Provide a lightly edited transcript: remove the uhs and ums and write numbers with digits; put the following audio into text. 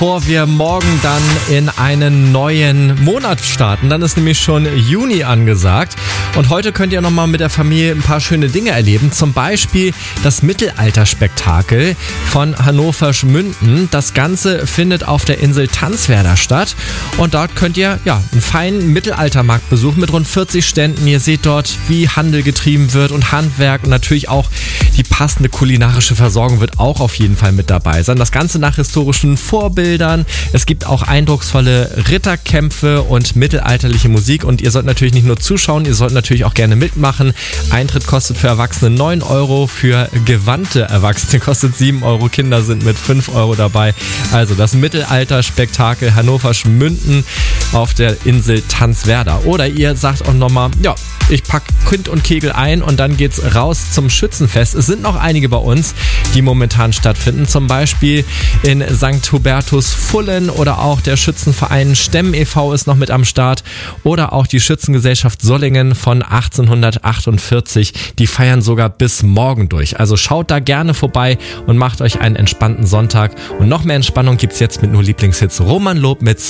Bevor wir morgen dann in einen neuen Monat starten, dann ist nämlich schon Juni angesagt und heute könnt ihr nochmal mit der Familie ein paar schöne Dinge erleben, zum Beispiel das Mittelalterspektakel von Hannover Schmünden. Das Ganze findet auf der Insel Tanzwerder statt und dort könnt ihr einen feinen Mittelaltermarkt besuchen mit rund 40 Ständen. Ihr seht dort, wie Handel getrieben wird und Handwerk und natürlich auch die passende kulinarische Versorgung wird auch auf jeden Fall mit dabei sein. Das Ganze nach historischen Vorbildern. Es gibt auch eindrucksvolle Ritterkämpfe und mittelalterliche Musik und ihr sollt natürlich nicht nur zuschauen, ihr sollt natürlich auch gerne mitmachen. Eintritt kostet für Erwachsene 9 Euro, für gewandte Erwachsene kostet 7 Euro, Kinder sind mit 5 Euro dabei. Also das Mittelalterspektakel Hannover Schmünden auf der Insel Tanzwerder. Oder ihr sagt auch nochmal, ich pack Kind und Kegel ein und dann geht's raus zum Schützenfest. Es sind noch einige bei uns, die momentan stattfinden. Zum Beispiel in St. Hubertus Fullen oder auch der Schützenverein Stemm e.V. ist noch mit am Start. Oder auch die Schützengesellschaft Sollingen von 1848. Die feiern sogar bis morgen durch. Also schaut da gerne vorbei und macht euch einen entspannten Sonntag. Und noch mehr Entspannung gibt's jetzt mit nur Lieblingshits Roman Lob mit